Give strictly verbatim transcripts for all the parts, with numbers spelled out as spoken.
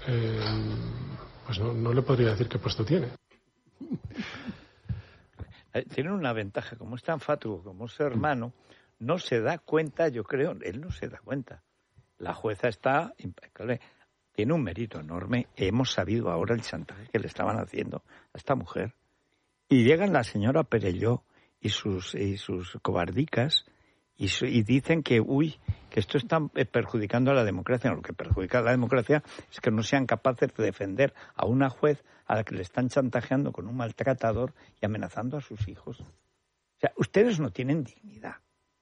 eh, pues no, no le podría decir qué puesto tiene. Tienen una ventaja, como es tan fatuo como es su hermano, no se da cuenta, yo creo, él no se da cuenta. La jueza está impecable, tiene un mérito enorme. Hemos sabido ahora el chantaje que le estaban haciendo a esta mujer. Y llegan la señora Perelló y sus, y sus cobardicas y, su, y dicen que, uy, que esto está perjudicando a la democracia. No, lo que perjudica a la democracia es que no sean capaces de defender a una juez a la que le están chantajeando con un maltratador y amenazando a sus hijos. O sea, ustedes no tienen dignidad.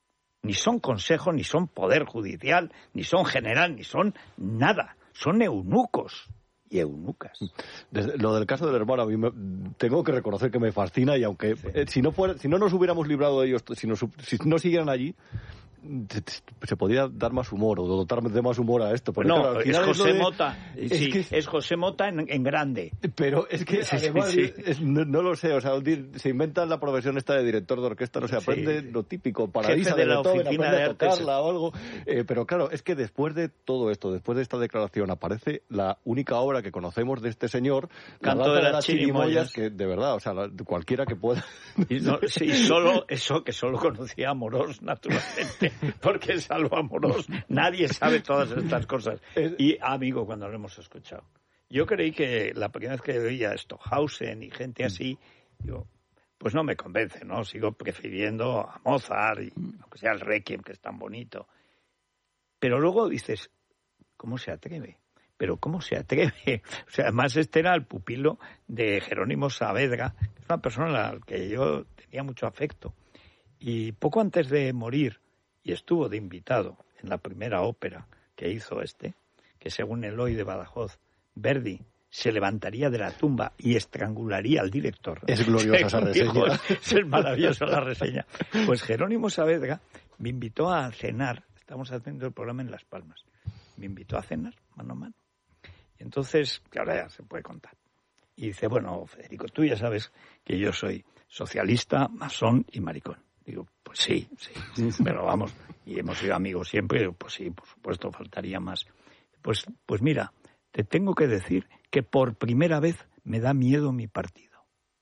Ni son consejo, ni son poder judicial, ni son general, ni son nada. Son eunucos y eunucas. Desde lo del caso del hermano, a mí me, tengo que reconocer que me fascina, y aunque sí. eh, si no fuera, si no nos hubiéramos librado de ellos, si, nos, si no siguieran allí, se, se podía dar más humor o dotar de más humor a esto. Porque, no, claro, es José es de, Mota. Es, sí, que, es José Mota en, en grande. Pero es que sí, además, sí, sí. Es, no, no lo sé, o sea, se inventan la profesión esta de director de orquesta, no se aprende sí. lo típico, paradisa de, de la Beethoven, oficina de a tocarla artes. o algo. Eh, pero claro, es que después de todo esto, después de esta declaración, aparece la única obra que conocemos de este señor, Canto la de las, de las chirimoyas, que de verdad, o sea, la, cualquiera que pueda. Y no, sí, solo eso que solo conocía Amorós, naturalmente, porque es algo Amorós. Nadie sabe todas estas cosas. Y, amigo, cuando lo hemos escuchado. Yo creí que la primera vez que veía Stockhausen y gente así, digo, pues no me convence, ¿no? Sigo prefiriendo a Mozart, y, aunque sea el Requiem, que es tan bonito. Pero luego dices, ¿cómo se atreve? Pero ¿cómo se atreve? O sea, además este era el pupilo de Jerónimo Saavedra, que es una persona a la que yo tenía mucho afecto. Y poco antes de morir, y estuvo de invitado en la primera ópera que hizo este, que según Eloy de Badajoz, Verdi se levantaría de la tumba y estrangularía al director. Es gloriosa esa reseña. Es maravillosa la reseña. Pues Jerónimo Saavedra me invitó a cenar, estamos haciendo el programa en Las Palmas, me invitó a cenar mano a mano. Y entonces, que ahora ya se puede contar. Y dice, bueno, Federico, tú ya sabes que yo soy socialista, masón y maricón. Digo, pues sí, sí, pero vamos, y hemos sido amigos siempre. Digo, pues sí, por supuesto, faltaría más. Pues, pues mira, te tengo que decir que por primera vez me da miedo mi partido.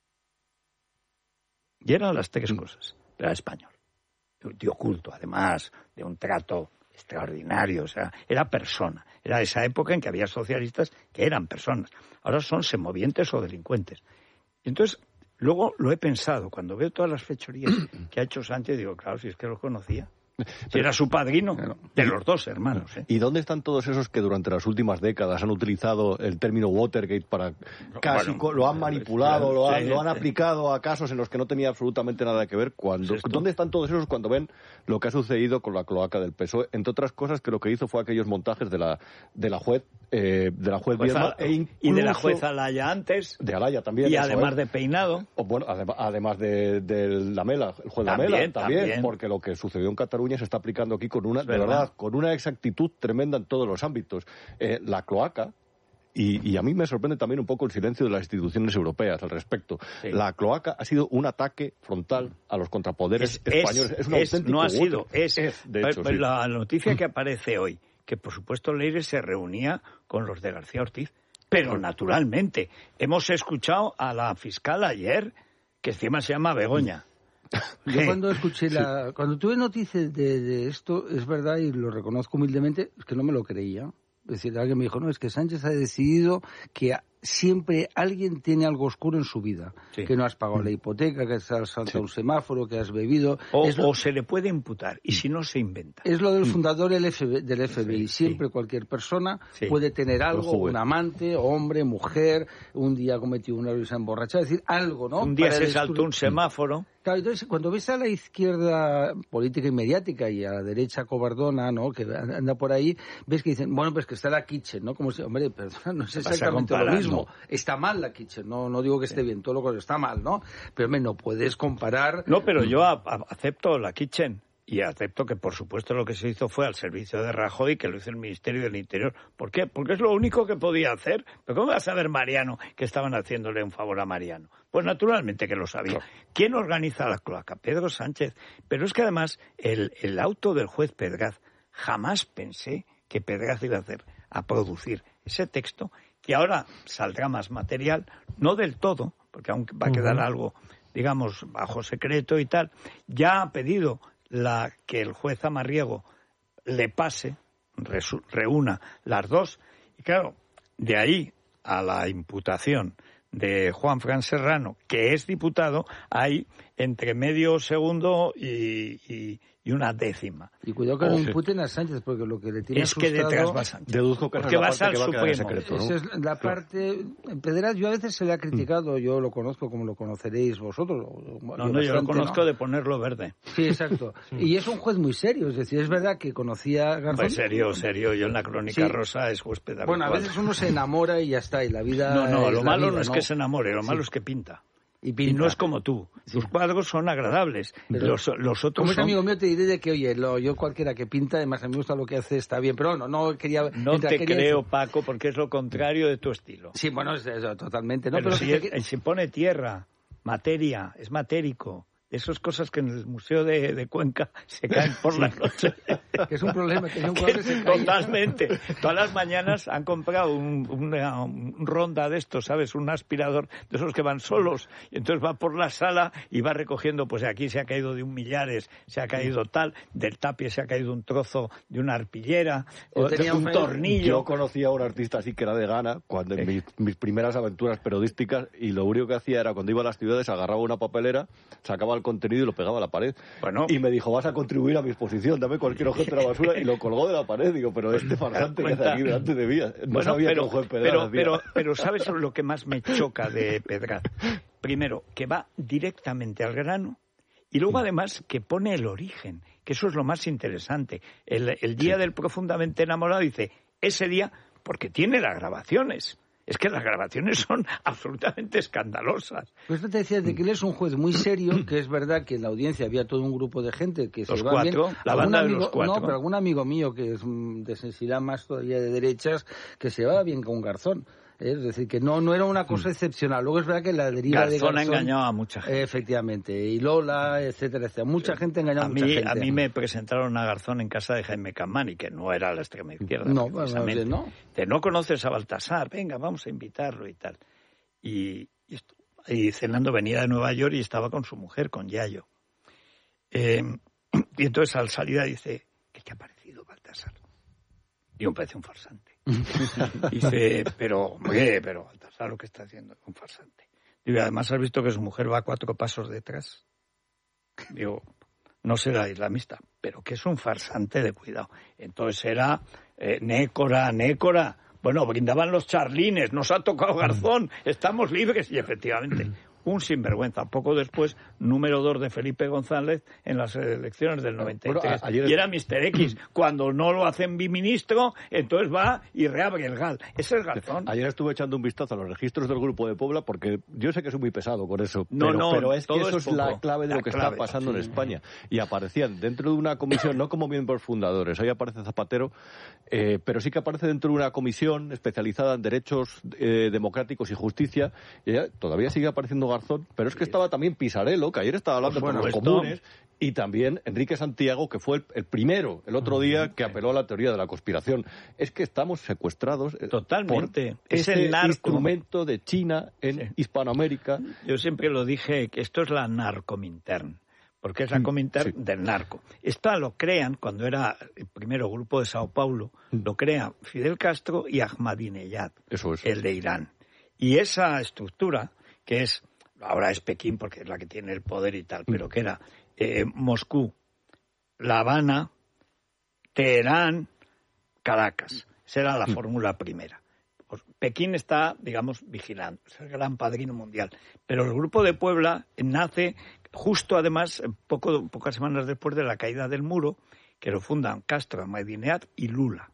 Y eran las tres cosas. Era español, un tío culto, además, de un trato extraordinario, o sea, era persona. Era esa época en que había socialistas que eran personas. Ahora son semovientes o delincuentes. Y entonces, luego lo he pensado, cuando veo todas las fechorías que ha hecho Sánchez, digo, claro, si es que lo conocía. Si era su padrino, de los dos hermanos. ¿eh? ¿Y dónde están todos esos que durante las últimas décadas han utilizado el término Watergate para casi bueno, lo han manipulado, lo han, sí, lo han aplicado a casos en los que no tenía absolutamente nada que ver? Cuando, ¿Es ¿Dónde están todos esos cuando ven lo que ha sucedido con la cloaca del P S O E? Entre otras cosas, que lo que hizo fue aquellos montajes de la de la juez eh, de la juez Viedma, e incluso, y de la juez Alaya antes, de Alaya también, y además es. de Peinado, o, bueno, además, además de, de Lamela, el juez también, Lamela también, también, porque lo que sucedió en Cataluña se está aplicando aquí con una, de verdad, con una exactitud tremenda en todos los ámbitos. Eh, la cloaca, y, y a mí me sorprende también un poco el silencio de las instituciones europeas al respecto. Sí. La cloaca ha sido un ataque frontal a los contrapoderes es, españoles. Es, es un es, auténtico no ha sido, es, es de hecho, pero, sí. La noticia que aparece hoy, que por supuesto Leire se reunía con los de García Ortiz, pero naturalmente hemos escuchado a la fiscal ayer, que encima se llama Begoña. Yo cuando escuché la... Cuando tuve noticias de, de esto, es verdad, y lo reconozco humildemente, es que no me lo creía. Es decir, alguien me dijo, no, es que Sánchez ha decidido que siempre alguien tiene algo oscuro en su vida. Sí. Que no has pagado la hipoteca, que has saltado sí. un semáforo, que has bebido... O, es lo... o se le puede imputar, y si no, se inventa. Es lo del fundador del F B I. Del F B I. Sí, siempre sí. cualquier persona sí. puede tener algo, un amante, hombre, mujer, un día cometió una risa emborrachada, es decir, algo, ¿no? Un día Para se destruir... saltó un semáforo... Claro, entonces, cuando ves a la izquierda política y mediática y a la derecha cobardona, ¿no?, que anda por ahí, ves que dicen, bueno, pues que está la Kitchen, ¿no? Como si, hombre, perdona, no es exactamente lo mismo. Está mal la Kitchen, no, no digo que esté bien, todo lo que está mal, ¿no? Pero, hombre, no puedes comparar... No, pero yo a, a, acepto la Kitchen. Y acepto que, por supuesto, lo que se hizo fue al servicio de Rajoy, que lo hizo el Ministerio del Interior. ¿Por qué? Porque es lo único que podía hacer. ¿Pero cómo va a saber Mariano que estaban haciéndole un favor a Mariano? Pues naturalmente que lo sabía. ¿Quién organiza la cloaca? Pedro Sánchez. Pero es que además el, el auto del juez Pedraz, jamás pensé que Pedraz iba a hacer, a producir ese texto, que ahora saldrá más material, no del todo, porque aún va a quedar uh-huh. algo, digamos, bajo secreto y tal, ya ha pedido la que el juez Amarriego le pase, resu, reúna las dos, y claro, de ahí a la imputación de Juanfran Serrano, que es diputado, hay entre medio segundo y, y, y una décima. Y cuidado que oh, no imputen a Sánchez, porque lo que le tiene es asustado... que detrás va Sánchez. Deduzco que porque es la vas al parte que va a quedar en Supremo. secreto, ¿no? Esa es la parte... Pedraz, yo a veces se le ha criticado, mm. yo lo conozco como lo conoceréis vosotros. No, yo no, yo lo conozco, ¿no? De ponerlo verde. Sí, exacto. Y es un juez muy serio, es decir, es verdad que conocía a Garzón. Pues serio, serio, yo en la Crónica sí. Rosa es huésped habitual. Bueno, a veces uno se enamora y ya está, y la vida... No, no, lo malo vida, no es ¿no? que se enamore, lo malo sí. es que pinta. Y, y no es como tú. Tus sí. cuadros son agradables. Pero los, los otros como es son... amigo mío te diré de que, oye, lo, yo cualquiera que pinta, además a mí me gusta lo que hace, está bien. Pero no, no quería... No te quería creo, decir... Paco, porque es lo contrario de tu estilo. Sí, bueno, es, es, totalmente. ¿no? Pero, pero si que... es, se pone tierra, materia, es matérico. Esas cosas que en el Museo de, de Cuenca se caen por la noche. Es un problema, que un cuadro se cae. Totalmente. Todas las mañanas han comprado un, una, un ronda de estos, ¿sabes? Un aspirador de esos que van solos. Y entonces va por la sala y va recogiendo, pues aquí se ha caído de un Millares, se ha caído tal, del tapie se ha caído un trozo de una arpillera, o de un tornillo. Yo conocía a un artista así que era de Ghana, cuando en mis, mis primeras aventuras periodísticas, y lo único que hacía era, cuando iba a las ciudades, agarraba una papelera, sacaba el contenido y lo pegaba a la pared. Bueno, y me dijo, vas a contribuir a mi exposición, dame cualquier objeto de la basura, y lo colgó de la pared. Digo, pero este farsante que hace aquí delante de mí, no bueno, sabía pero, que un juez Pedraz pero, pero, pero ¿sabes lo que más me choca de Pedraz? Primero, que va directamente al grano, y luego además que pone el origen, que eso es lo más interesante. El, el día sí. del profundamente enamorado dice, ese día, porque tiene las grabaciones. Es que las grabaciones son absolutamente escandalosas. Pues esto te decía de que él es un juez muy serio, que es verdad que en la audiencia había todo un grupo de gente que se los va cuatro, bien. La banda amigo, de los cuatro. No, pero algún amigo mío que es de sensibilidad más todavía de derechas, que se va bien con Garzón. Es decir, que no no era una cosa excepcional. Luego es verdad que la deriva Garzón de Garzón... ha engañado a mucha gente. Efectivamente. Y Lola, etcétera, etcétera. Mucha sí. gente engañó a, a mucha mí, gente. A mí me presentaron a Garzón en casa de Jaime Camani, que no era la extrema izquierda. No, bueno, no. Te no conoces a Baltasar, venga, vamos a invitarlo y tal. Y, y, esto, y cenando venía de Nueva York y estaba con su mujer, con Yayo. Eh, y entonces al salida dice, ¿qué te ha parecido Baltasar? Y me parece un farsante. Dice, pero, hombre, pero Baltasar lo que está haciendo es un farsante. Digo, además has visto que su mujer va cuatro pasos detrás. Digo, no será islamista, pero que es un farsante de cuidado. Entonces era eh, Nécora, Nécora. Bueno, brindaban los charlines, nos ha tocado Garzón, estamos libres. Y efectivamente, un sinvergüenza. Poco después, número dos de Felipe González en las elecciones del noventa y tres. Bueno, ayer... Y era mister X. Cuando no lo hacen biministro, entonces va y reabre el G A L. Ese es Garzón. Ayer estuve echando un vistazo a los registros del Grupo de Puebla, porque yo sé que soy muy pesado con eso. No, pero, no, pero es que eso es, es la clave de la lo que clave, está pasando sí. en España. Y aparecían dentro de una comisión, no como miembros fundadores, ahí aparece Zapatero, eh, pero sí que aparece dentro de una comisión especializada en derechos eh, democráticos y justicia, y ella, todavía sigue apareciendo Garzón, pero es que estaba también Pisarello, que ayer estaba hablando pues bueno, con los esto... comunes, y también Enrique Santiago, que fue el, el primero, el otro día, que apeló a la teoría de la conspiración. Es que estamos secuestrados totalmente. Por es ese el narco. instrumento de China en sí. Hispanoamérica. Yo siempre lo dije, que esto es la narcomintern, porque es la comintern sí. del narco. Esta lo crean, cuando era el primero grupo de Sao Paulo, lo crean Fidel Castro y Ahmadinejad, Eso es. el de Irán. Y esa estructura, que es, ahora es Pekín porque es la que tiene el poder y tal, pero que era eh, Moscú, La Habana, Teherán, Caracas. Esa era la fórmula primera. Pues Pekín está, digamos, vigilando, es el gran padrino mundial. Pero el Grupo de Puebla nace justo, además, poco, pocas semanas después de la caída del muro, que lo fundan Castro, Ahmadinejad y Lula.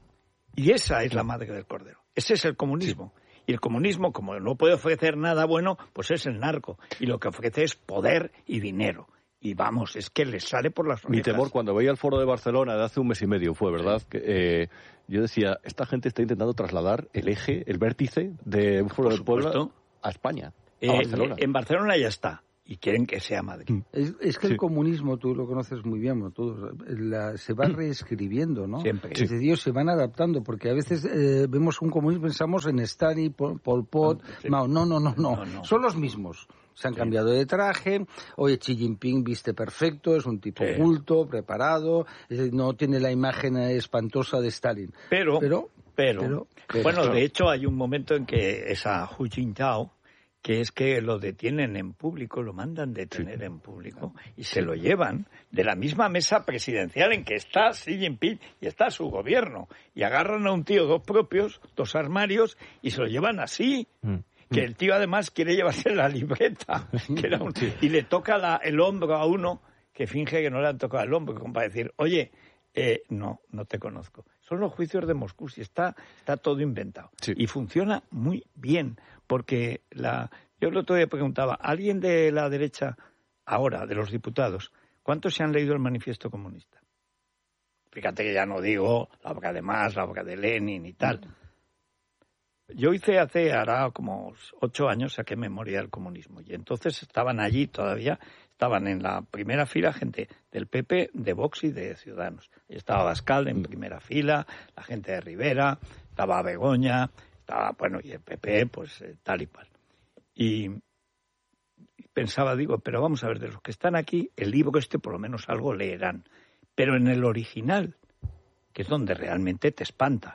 Y esa es la madre del cordero. Ese es el comunismo. Sí. Y el comunismo, como no puede ofrecer nada bueno, pues es el narco. Y lo que ofrece es poder y dinero. Y vamos, es que les sale por las orejas. Mi temor, cuando veía el foro de Barcelona de hace un mes y medio, fue, ¿verdad? Que, eh, yo decía, esta gente está intentando trasladar el eje, el vértice de un foro de Puebla a España, a eh, Barcelona. En Barcelona ya está. y quieren que sea Madrid. Es, es que sí. El comunismo, tú lo conoces muy bien, ¿no? Tú, la, se va reescribiendo, ¿no? Siempre. Es decir, ellos se van adaptando, porque a veces eh, vemos un comunismo, pensamos en Stalin, Pol, Pol Pot, sí. Mao. No, no, no, no, no, no. Son los mismos. Se han sí. cambiado de traje. Oye, Xi Jinping viste perfecto, es un tipo sí. culto, preparado, es decir, no tiene la imagen espantosa de Stalin. Pero, pero, pero, pero, pero bueno, claro. de hecho hay un momento en que esa Hu Jintao, que es que lo detienen en público, lo mandan detener sí. en público y se lo llevan de la misma mesa presidencial en que está Xi Jinping y está su gobierno. Y agarran a un tío, dos propios, dos armarios, y se lo llevan así. Mm. Que el tío además quiere llevarse la libreta que era un... sí. y le toca la, el hombro a uno que finge que no le han tocado el hombro, como para decir, oye, eh, no, no te conozco. Son los juicios de Moscú, si está, está todo inventado. Sí. Y funciona muy bien, porque la, yo el otro día preguntaba, ¿alguien de la derecha, ahora, de los diputados, cuántos se han leído el Manifiesto Comunista? Fíjate que ya no digo la obra de Marx, la obra de Lenin y tal. Yo hice hace, hará como ocho años, saqué Memoria del Comunismo. Y entonces estaban allí todavía, estaban en la primera fila gente del P P, de Vox y de Ciudadanos. Y estaba Abascal en primera fila, la gente de Rivera, estaba Begoña, estaba, bueno, y el P P, pues eh, tal y cual. Y, y pensaba, digo, pero vamos a ver, de los que están aquí, el libro este por lo menos algo leerán. Pero en el original, que es donde realmente te espanta,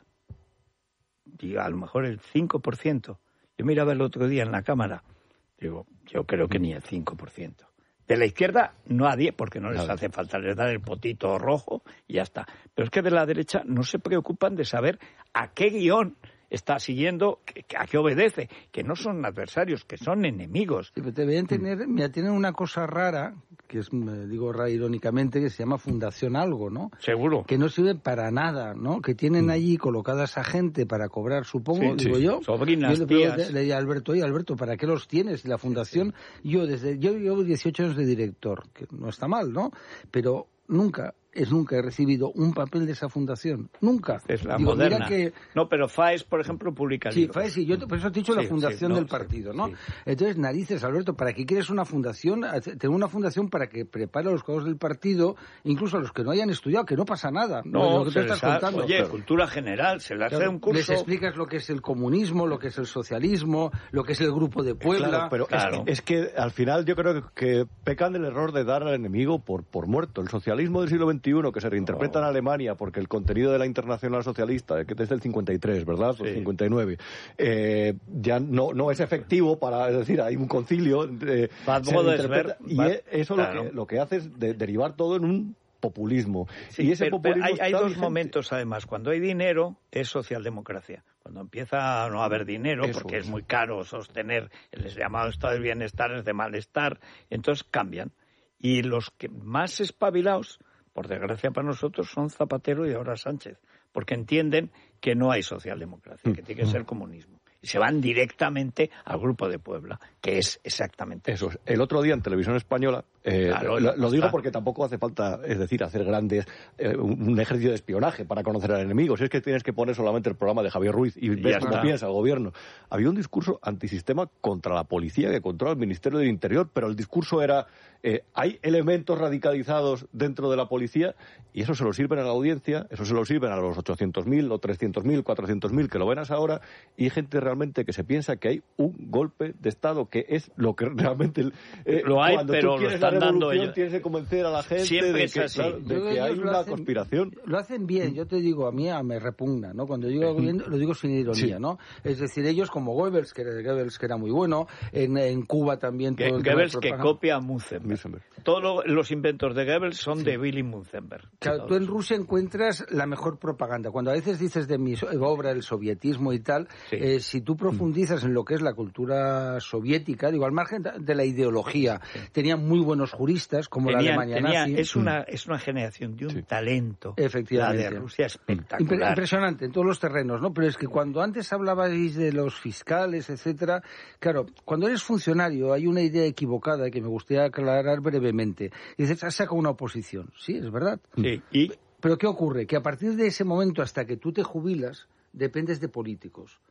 y a lo mejor el cinco por ciento. Yo miraba el otro día en la cámara, digo, yo creo que ni el cinco por ciento. De la izquierda no a diez, porque no les claro. hace falta, les dan el potito rojo y ya está. Pero es que de la derecha no se preocupan de saber a qué guión está siguiendo, a qué obedece, que no son adversarios, que son enemigos. Sí, pero deben tener, mira, tienen una cosa rara, que es, digo rara irónicamente, que se llama Fundación Algo, ¿no? Seguro. Que no sirve para nada, ¿no? Que tienen allí colocadas a gente para cobrar, supongo, sí, digo sí. yo. Sobrinas, yo tías. Le leí a Alberto, oye, Alberto, ¿para qué los tienes? La fundación, sí. yo desde, yo llevo dieciocho años de director, que no está mal, ¿no? Pero nunca... es nunca he recibido un papel de esa fundación. Nunca. Es la Digo, moderna. Mira que... No, pero FAES, por ejemplo, publica sí, libros. FAES, sí. Yo te, por eso te he dicho sí, la fundación sí, no, del partido, ¿no? Sí. Entonces, narices, Alberto, ¿para qué quieres una fundación? Tengo una fundación para que prepare a los cuadros del partido, incluso a los que no hayan estudiado, que no pasa nada. No, lo que se te estás ha, contando. Oye, claro. Cultura general, se le hace claro, un curso... Les explicas lo que es el comunismo, lo que es el socialismo, lo que es el Grupo de Puebla... Claro, pero claro. Es, que, es que al final yo creo que, que pecan del error de dar al enemigo por, por muerto. El socialismo del siglo veintiuno, que se reinterpreta oh. en Alemania, porque el contenido de la Internacional Socialista, que es del cincuenta y tres, ¿verdad? Sí. O cincuenta y nueve, eh, ya no, no es efectivo para, es decir, hay un concilio, eh, se interpreta, y Bad, eso claro. lo, que, lo que hace es de, derivar todo en un populismo. Sí, y ese pero, populismo pero hay, hay dos vigente. momentos, además. Cuando hay dinero, es socialdemocracia. Cuando empieza a no haber dinero, eso porque es. es muy caro sostener el llamado estado de bienestar, es de malestar, entonces cambian. Y los que más espabilados, por desgracia para nosotros, son Zapatero y ahora Sánchez, porque entienden que no hay socialdemocracia, que tiene que ser comunismo. Y se van directamente al Grupo de Puebla, que es exactamente eso. eso. El otro día en Televisión Española, eh, claro, lo, lo digo porque tampoco hace falta, es decir, hacer grandes, eh, un ejercicio de espionaje para conocer al enemigo. Si es que tienes que poner solamente el programa de Javier Ruiz y ver cómo piensa el gobierno. Había un discurso antisistema contra la policía que controla el Ministerio del Interior, pero el discurso era, eh, hay elementos radicalizados dentro de la policía y eso se lo sirven a la audiencia, eso se lo sirven a los ochocientos mil o trescientos mil, cuatrocientos mil que lo ven hasta ahora, y hay gente realmente que se piensa que hay un golpe de Estado, que es lo que realmente... Eh, lo hay, cuando pero tú quieres lo están la dando ellos. Tienes que convencer a la gente Siempre de es que, así. claro, de que hay una hacen, conspiración. Lo hacen bien, yo te digo, a mí me repugna, ¿no? Cuando digo bien, lo digo sin ironía, sí. ¿no? Es decir, ellos como Goebbels, que era, Goebbels, que era muy bueno, en, en Cuba también... Todo que, Goebbels que copia a Munzenberg. Todos lo, los inventos de Goebbels son sí. de Willy Munzenberg. Claro, tú en Rusia encuentras la mejor propaganda. Cuando a veces dices de mi obra, el sovietismo y tal, sí. eh, si tú profundizas en lo que es la cultura soviética, digo, al margen de la ideología, sí. tenían muy buenos juristas, como tenían, la Alemania tenía, nazi. Es una, es una generación de un sí. talento. Efectivamente. La de Rusia espectacular. Impresionante en todos los terrenos, ¿no? Pero es que cuando antes hablabais de los fiscales, etcétera, claro, cuando eres funcionario hay una idea equivocada que me gustaría aclarar brevemente. Dices, has sacado una oposición. Sí, es verdad. Sí, y... Pero ¿qué ocurre? Que a partir de ese momento hasta que tú te jubilas, dependes de políticos.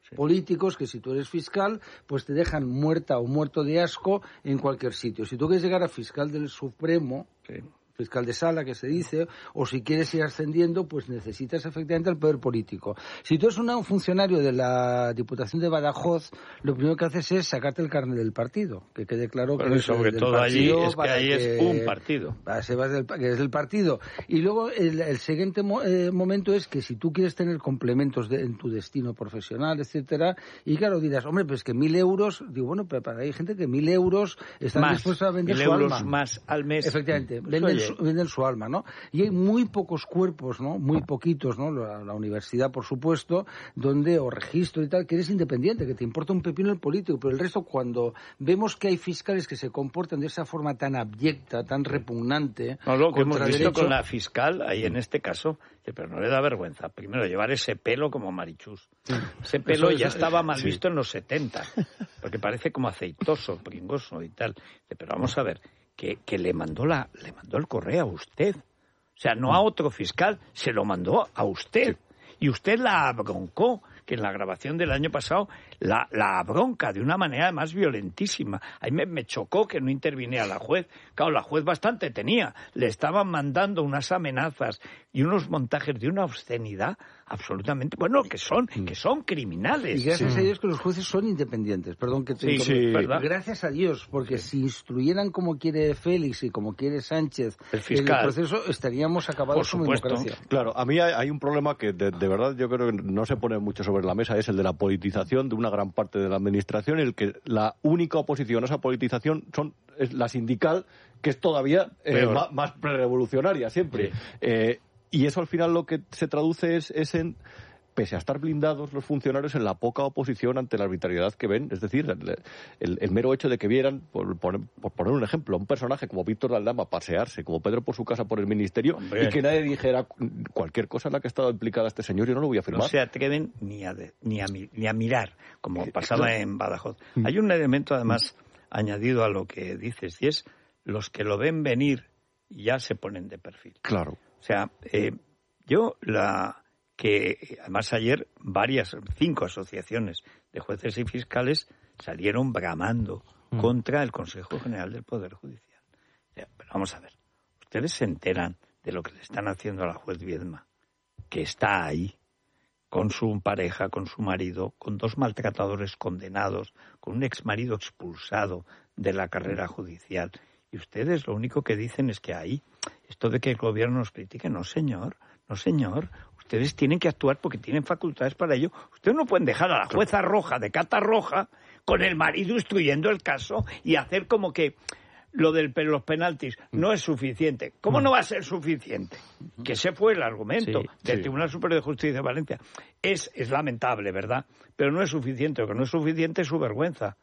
sí. políticos que si tú eres fiscal, pues te dejan muerta o muerto de asco en cualquier sitio. Si tú quieres llegar a fiscal del Supremo... Sí. fiscal de sala, que se dice, o si quieres ir ascendiendo, pues necesitas efectivamente el poder político. Si tú eres un funcionario de la Diputación de Badajoz, lo primero que haces es sacarte el carnet del partido, que quede claro pero que es sobre del todo partido. Allí es que ahí que, es un partido. Se va del, que es del partido. Y luego el, el siguiente mo, eh, momento es que si tú quieres tener complementos de, en tu destino profesional, etcétera, y claro, dirás, hombre, pues que mil euros, digo, bueno, pero para hay gente que mil euros están más, dispuestos a vender mil su euros alma. Más al mes. Efectivamente, pues venden Su, venden su alma, ¿no? Y hay muy pocos cuerpos, ¿no? Muy poquitos, ¿no? La, la universidad, por supuesto, donde, o registro y tal, que eres independiente, que te importa un pepino el político, pero el resto, cuando vemos que hay fiscales que se comportan de esa forma tan abyecta, tan repugnante... No, lo que hemos visto derecho... con la fiscal, ahí en este caso, pero no le da vergüenza. Primero, llevar ese pelo como Marichus. Ese pelo eso, ya eso, estaba mal sí. visto en los setenta, porque parece como aceitoso, pringoso y tal. Pero vamos a ver... Que, que le mandó la le mandó el correo a usted. O sea, no a otro fiscal, se lo mandó a usted. Y usted la abroncó, que en la grabación del año pasado la, la bronca de una manera además violentísima. Ahí me, me chocó que no interviniera la juez. Claro, la juez bastante tenía. Le estaban mandando unas amenazas y unos montajes de una obscenidad absolutamente, bueno, que son que son criminales. Y gracias sí. a Dios que los jueces son independientes. Perdón que te sí, sí, gracias a Dios, porque sí. si instruyeran como quiere Félix y como quiere Sánchez el, fiscal. el proceso, estaríamos acabados como democracia. Claro, a mí hay, hay un problema que de, de verdad yo creo que no se pone mucho sobre la mesa, es el de la politización de una gran parte de la administración, en el que la única oposición a esa politización son es la sindical, que es todavía eh, más, más prerevolucionaria siempre. Sí. Eh, y eso al final lo que se traduce es, es en, pese a estar blindados los funcionarios, en la poca oposición ante la arbitrariedad que ven. Es decir, el, el, el mero hecho de que vieran, por, por, por poner un ejemplo, un personaje como Víctor de Aldama pasearse, como Pedro por su casa por el ministerio, Hombre. y que nadie dijera cualquier cosa en la que ha estado implicada este señor, yo no lo voy a firmar. No se atreven ni a, de, ni a, ni a mirar, como pasaba claro. en Badajoz. Mm. Hay un elemento, además, mm. añadido a lo que dices, y es los que lo ven venir ya se ponen de perfil. Claro. O sea, eh, yo la... que además ayer varias, cinco asociaciones de jueces y fiscales salieron bramando mm. contra el Consejo General del Poder Judicial. Pero vamos a ver, ustedes se enteran de lo que le están haciendo a la juez Viedma, que está ahí, con su pareja, con su marido, con dos maltratadores condenados, con un exmarido expulsado de la carrera judicial. Y ustedes lo único que dicen es que ahí, esto de que el gobierno nos critique, no señor, no señor. Ustedes tienen que actuar porque tienen facultades para ello. Ustedes no pueden dejar a la jueza Roja de Cata Roja con el marido instruyendo el caso y hacer como que lo de los penaltis no es suficiente. ¿Cómo no va a ser suficiente? Que ese fue el argumento sí, del sí. Tribunal Superior de Justicia de Valencia. Es, es lamentable, ¿verdad? Pero no es suficiente. Lo que no es suficiente es su vergüenza.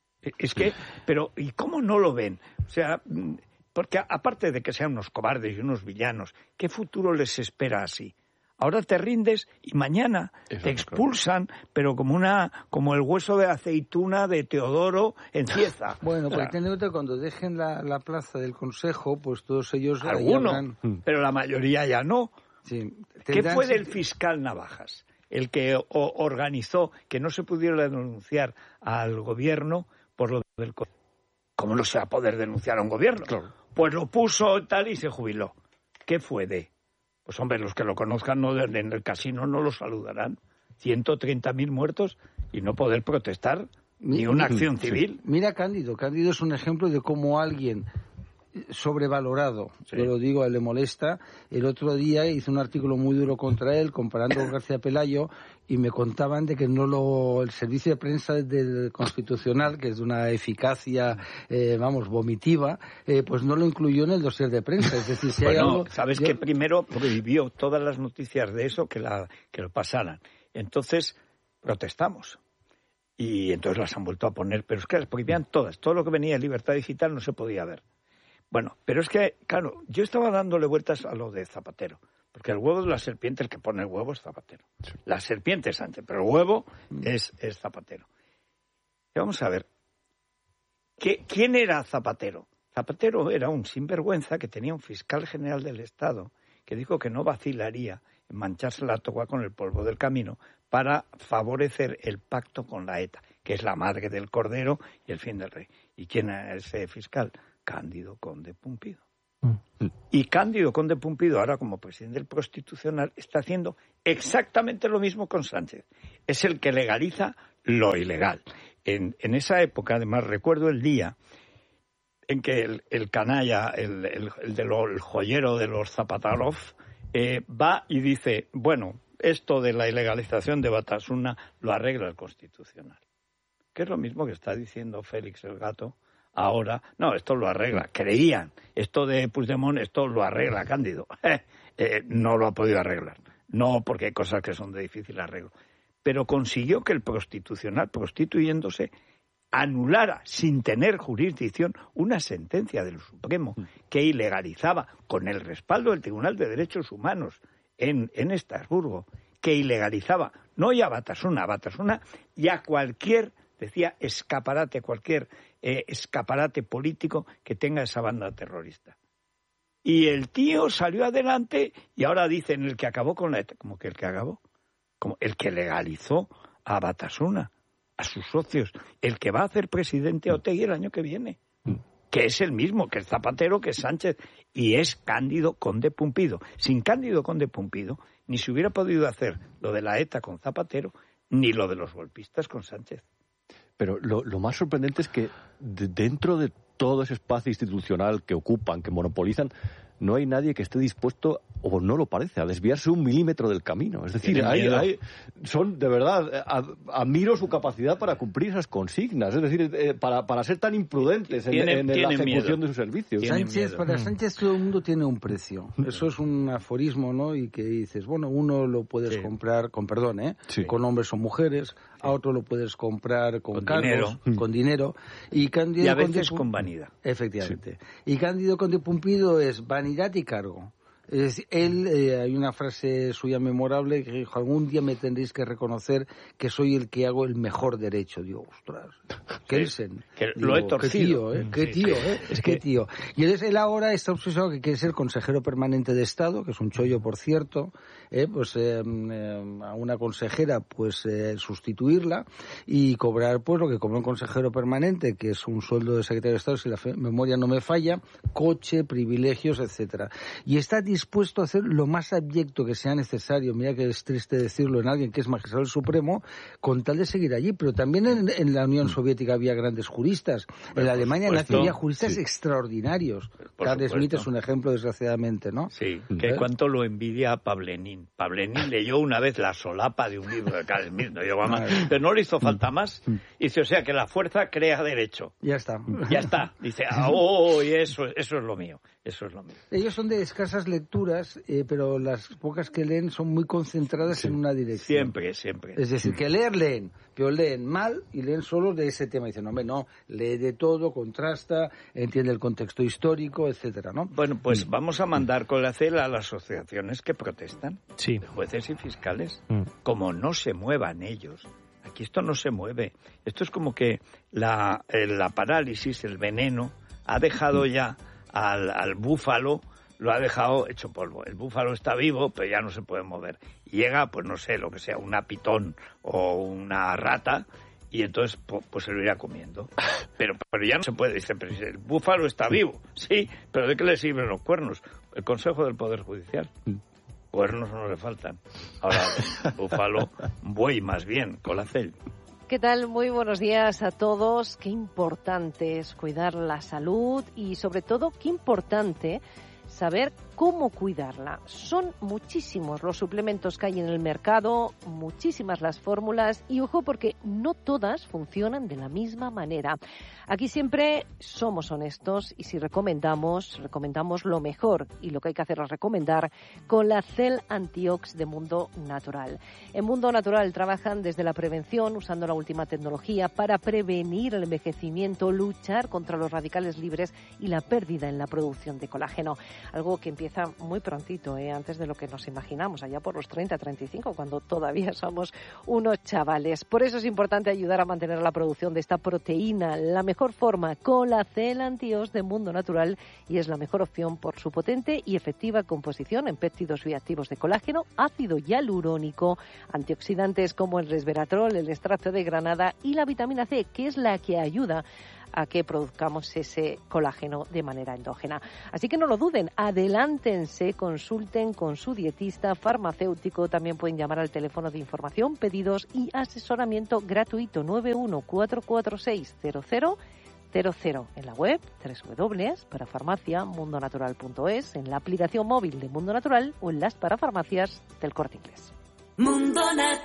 Es que, pero ¿y cómo no lo ven? O sea, porque aparte de que sean unos cobardes y unos villanos, ¿qué futuro les espera así? Ahora te rindes y mañana Eso te expulsan, claro. pero como una como el hueso de aceituna de Teodoro en Cieza. Bueno, pues ten en cuenta cuando dejen la, la plaza del Consejo, pues todos ellos... Algunos, habrán... pero la mayoría ya no. Sí, ¿Qué fue del fiscal Navajas? El que o, organizó que no se pudiera denunciar al gobierno por lo del... ¿Cómo no se va a poder denunciar a un gobierno? Claro. Pues lo puso tal y se jubiló. ¿Qué fue de...? Pues hombre, los que lo conozcan no, en el casino no lo saludarán. ciento treinta mil muertos y no poder protestar ni una acción civil. Sí. Mira Cándido, Cándido es un ejemplo de cómo alguien sobrevalorado, sí. yo lo digo, a él le molesta. El otro día hice un artículo muy duro contra él, comparando con García Pelayo, y me contaban de que no lo el servicio de prensa del Constitucional, que es de una eficacia, eh, vamos, vomitiva, eh, pues no lo incluyó en el dossier de prensa. Es decir, si bueno, hay algo... sabes yo... que primero prohibió todas las noticias de eso que, la, que lo pasaran. Entonces protestamos. Y entonces las han vuelto a poner, pero es que las prohibían todas. Todo lo que venía de Libertad Digital no se podía ver. Bueno, pero es que, claro, yo estaba dándole vueltas a lo de Zapatero, porque el huevo de la serpiente, el que pone el huevo es Zapatero. Sí. La serpiente es antes, pero el huevo mm. es, es Zapatero. Y vamos a ver, ¿qué, ¿quién era Zapatero? Zapatero era un sinvergüenza que tenía un fiscal general del Estado que dijo que no vacilaría en mancharse la toga con el polvo del camino para favorecer el pacto con la ETA, que es la madre del Cordero y el fin del rey. ¿Y quién es ese fiscal? Cándido Conde Pumpido. Mm. Y Cándido Conde Pumpido, ahora como presidente del Constitucional, está haciendo exactamente lo mismo con Sánchez. Es el que legaliza lo ilegal. En, en esa época, además, recuerdo el día en que el, el canalla, el, el, el, de lo, el joyero de los Zapatarov, eh, va y dice, bueno, esto de la ilegalización de Batasuna lo arregla el Constitucional. Que es lo mismo que está diciendo Félix el Gato ahora. No, esto lo arregla. Creían, esto de Puigdemont, esto lo arregla Cándido. Eh, eh, no lo ha podido arreglar. No, porque hay cosas que son de difícil arreglo. Pero consiguió que el Constitucional, prostituyéndose, anulara, sin tener jurisdicción, una sentencia del Supremo que ilegalizaba, con el respaldo del Tribunal de Derechos Humanos en, en Estrasburgo, que ilegalizaba, no ya a Batasuna, a Batasuna y a cualquier, decía, escaparate, cualquier eh, escaparate político que tenga esa banda terrorista. Y el tío salió adelante y ahora dicen el que acabó con la ETA, como que el que acabó, como el que legalizó a Batasuna, a sus socios, el que va a hacer presidente a Otegi el año que viene, que es el mismo, que es Zapatero, que es Sánchez, y es Cándido Conde Pumpido. Sin Cándido Conde Pumpido, ni se hubiera podido hacer lo de la ETA con Zapatero, ni lo de los golpistas con Sánchez. Pero lo, lo más sorprendente es que de, dentro de todo ese espacio institucional que ocupan, que monopolizan, no hay nadie que esté dispuesto, o no lo parece, a desviarse un milímetro del camino. Es decir, hay, hay, son, de verdad, a, admiro su capacidad para cumplir esas consignas, es decir, eh, para, para ser tan imprudentes en, tiene, en, en la ejecución miedo. de sus servicios. Sánchez, para Sánchez todo el mundo tiene un precio. Eso es un aforismo, ¿no? Y que dices, bueno, uno lo puedes sí. comprar, con perdón, ¿eh? Sí. Con hombres o mujeres, a otro lo puedes comprar con, con cargos, dinero. con dinero. Y, Cándido y a veces Conde, con vanidad. Efectivamente. Sí. Y Cándido Conde Pumpido es vanidad y cargo. Es decir, él, eh, hay una frase suya memorable que dijo, algún día me tendréis que reconocer que soy el que hago el mejor derecho. Digo, ostras, Kelsen. Que Digo, lo he torcido. Qué tío, ¿eh? Qué sí, tío, sí. ¿eh? Es qué que... tío. Y entonces él ahora está obsesionado que quiere ser consejero permanente de Estado, que es un chollo, por cierto, eh, pues eh, eh, a una consejera, pues eh, sustituirla y cobrar, pues lo que cobra un consejero permanente, que es un sueldo de secretario de Estado, si la fe- memoria no me falla, coche, privilegios, etcétera. Y está dispuesto a hacer lo más abyecto que sea necesario, mira que es triste decirlo en alguien que es magistrado del Supremo, con tal de seguir allí. Pero también en, en la Unión Soviética había grandes juristas. Bueno, en la Alemania nazi había juristas sí. extraordinarios. Carl Schmitt es un ejemplo, desgraciadamente, ¿no? Sí, que ¿Eh? cuánto lo envidia a Pavlenin. Pavlenin leyó una vez la solapa de un libro de Carl Schmitt, no llegó a más, pero no le hizo falta más. Dice, o sea, que la fuerza crea derecho. Ya está. Ya está. Dice, oh, y eso, eso es lo mío. Eso es lo mío. Ellos son de escasas lecturas, eh, pero las pocas que leen son muy concentradas sí. en una dirección. Siempre, siempre. Es decir, que leer leen, pero leen mal y leen solo de ese tema. Dicen, hombre, no, lee de todo, contrasta, entiende el contexto histórico, etcétera, ¿no? Bueno, pues mm. vamos a mandar con la cela a las asociaciones que protestan, sí. jueces y fiscales, mm. como no se muevan ellos. Aquí esto no se mueve. Esto es como que la, la parálisis, el veneno, ha dejado ya al, al búfalo, lo ha dejado hecho polvo. El búfalo está vivo, pero ya no se puede mover. Y llega, pues no sé, lo que sea, una pitón o una rata, y entonces pues se lo irá comiendo. Pero, pero ya no se puede. Dice, pero el búfalo está vivo. Sí, pero ¿de qué le sirven los cuernos? El Consejo del Poder Judicial. Cuernos no le faltan. Ahora, búfalo, buey más bien, colacel. ¿Qué tal? Muy buenos días a todos. Qué importante es cuidar la salud y, sobre todo, qué importante saber cómo cuidarla. Son muchísimos los suplementos que hay en el mercado, muchísimas las fórmulas y ojo porque no todas funcionan de la misma manera. Aquí siempre somos honestos y si recomendamos, recomendamos lo mejor y lo que hay que hacer es recomendar con la Cell Antiox de Mundo Natural. En Mundo Natural trabajan desde la prevención usando la última tecnología para prevenir el envejecimiento, luchar contra los radicales libres y la pérdida en la producción de colágeno, algo que empieza empieza muy prontito, ¿eh? Antes de lo que nos imaginamos, allá por los treinta, treinta y cinco, cuando todavía somos unos chavales. Por eso es importante ayudar a mantener la producción de esta proteína. La mejor forma, Colacel Antiox de Mundo Natural, y es la mejor opción por su potente y efectiva composición en péptidos bioactivos de colágeno, ácido hialurónico, antioxidantes como el resveratrol, el extracto de granada y la vitamina C, que es la que ayuda a que produzcamos ese colágeno de manera endógena. Así que no lo duden, adelántense, consulten con su dietista farmacéutico. También pueden llamar al teléfono de información, pedidos y asesoramiento gratuito nueve uno cuatro cuatro seis cero cero cero cero en la web doble u doble u doble u punto parafarmacia mundo natural punto es, en la aplicación móvil de Mundo Natural o en las parafarmacias del Corte Inglés. Mundo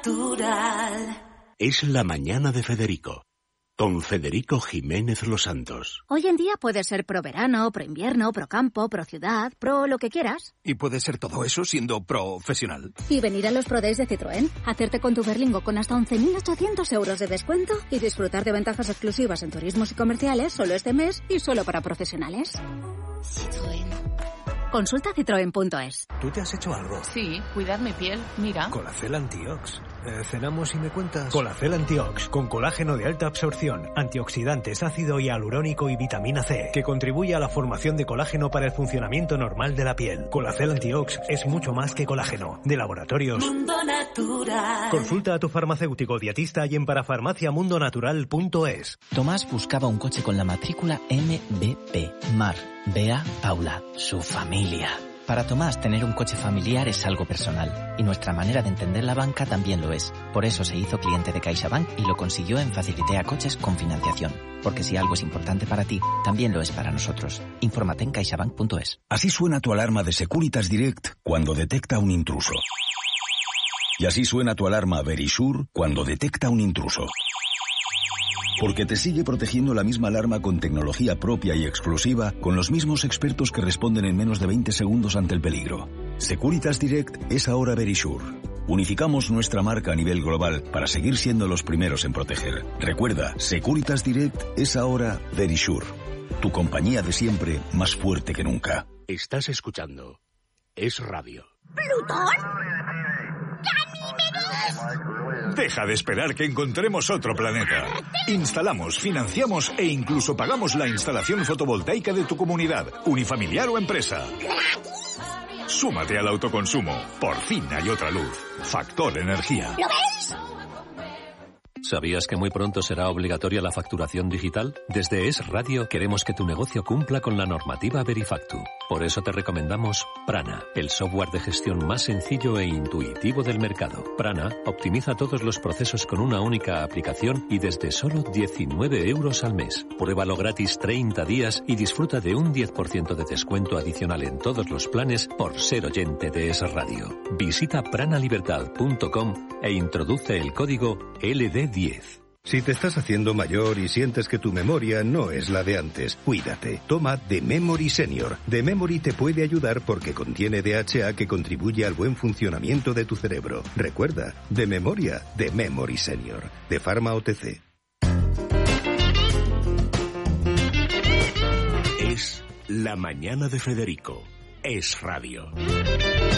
Natural. Es la mañana de Federico, con Federico Jiménez Los Santos. Hoy en día puede ser pro verano, pro invierno, pro campo, pro ciudad, pro lo que quieras. Y puede ser todo eso siendo profesional. Y venir a los Pro Days de Citroën, hacerte con tu Berlingo con hasta once mil ochocientos euros de descuento y disfrutar de ventajas exclusivas en turismos y comerciales solo este mes y solo para profesionales. Citroën. Consulta citroen punto es. ¿Tú te has hecho algo? Sí, cuidar mi piel, mira. Colacel Antiox. Eh, ¿Cenamos y me cuentas? Colacel Antiox, con colágeno de alta absorción, antioxidantes, ácido hialurónico y vitamina C, que contribuye a la formación de colágeno para el funcionamiento normal de la piel. Colacel Antiox es mucho más que colágeno. De Laboratorios Mundo Natural. Consulta a tu farmacéutico dietista y en parafarmacia mundo natural punto es. Tomás buscaba un coche con la matrícula M B P. Mar, Bea, Paula, su familia. Para Tomás, tener un coche familiar es algo personal, y nuestra manera de entender la banca también lo es. Por eso se hizo cliente de CaixaBank y lo consiguió en Facilitea Coches con financiación. Porque si algo es importante para ti, también lo es para nosotros. Infórmate en caixabank punto es. Así suena tu alarma de Securitas Direct cuando detecta un intruso. Y así suena tu alarma Verisure cuando detecta un intruso. Porque te sigue protegiendo la misma alarma con tecnología propia y exclusiva, con los mismos expertos que responden en menos de veinte segundos ante el peligro. Securitas Direct es ahora Verisure. Unificamos nuestra marca a nivel global para seguir siendo los primeros en proteger. Recuerda, Securitas Direct es ahora Verisure. Tu compañía de siempre, más fuerte que nunca. Estás escuchando Es Radio. ¿Plutón? Deja de esperar que encontremos otro planeta. Instalamos, financiamos e incluso pagamos la instalación fotovoltaica de tu comunidad, unifamiliar o empresa. Súmate al autoconsumo. Por fin hay otra luz. Factor Energía. ¿Lo veis? ¿Sabías que muy pronto será obligatoria la facturación digital? Desde Es Radio queremos que tu negocio cumpla con la normativa Verifactu. Por eso te recomendamos Prana, el software de gestión más sencillo e intuitivo del mercado. Prana optimiza todos los procesos con una única aplicación y desde solo diecinueve euros al mes. Pruébalo gratis treinta días y disfruta de un diez por ciento de descuento adicional en todos los planes por ser oyente de Es Radio. Visita pranalibertad punto com e introduce el código L D diez. Si te estás haciendo mayor y sientes que tu memoria no es la de antes, cuídate. Toma The Memory Senior. The Memory te puede ayudar porque contiene D H A que contribuye al buen funcionamiento de tu cerebro. Recuerda, de memoria, The Memory Senior. De Pharma O T C. Es la mañana de Federico. Es Radio.